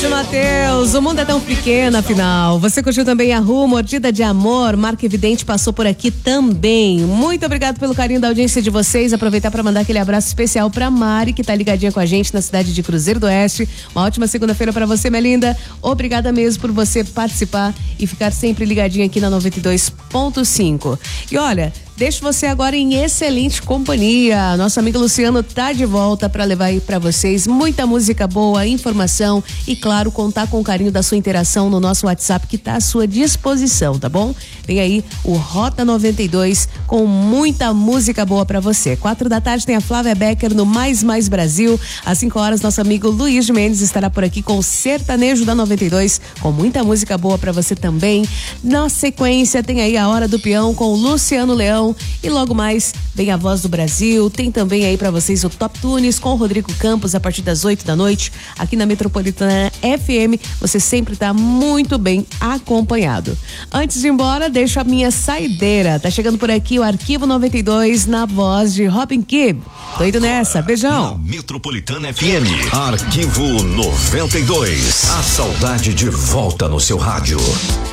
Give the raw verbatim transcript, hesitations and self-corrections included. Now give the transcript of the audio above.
Beijo, Matheus. O mundo é tão pequeno, afinal. Você curtiu também a Ru, Mordida de Amor. Marca Evidente passou por aqui também. Muito obrigado pelo carinho da audiência de vocês. Aproveitar para mandar aquele abraço especial pra Mari, que tá ligadinha com a gente na cidade de Cruzeiro do Oeste. Uma ótima segunda-feira pra você, minha linda. Obrigada mesmo por você participar e ficar sempre ligadinha aqui na noventa e dois ponto cinco. E olha, deixo você agora em excelente companhia. Nosso amigo Luciano tá de volta para levar aí para vocês muita música boa, informação e, claro, contar com o carinho da sua interação no nosso WhatsApp que tá à sua disposição, tá bom? Tem aí o Rota noventa e dois com muita música boa para você. Quatro da tarde tem a Flávia Becker no Mais Mais Brasil. Às cinco horas, nosso amigo Luiz Mendes estará por aqui com o Sertanejo da noventa e dois, com muita música boa para você também. Na sequência, tem aí a Hora do Peão com o Luciano Leão. E logo mais vem a Voz do Brasil. Tem também aí pra vocês o Top Tunes com o Rodrigo Campos a partir das oito da noite aqui na Metropolitana F M. Você sempre tá muito bem acompanhado. Antes de ir embora, deixo a minha saideira. Tá chegando por aqui o Arquivo noventa e dois na voz de Robin Kidd. Tô indo nessa, beijão. Na Metropolitana F M, Arquivo noventa e dois. A saudade de volta no seu rádio.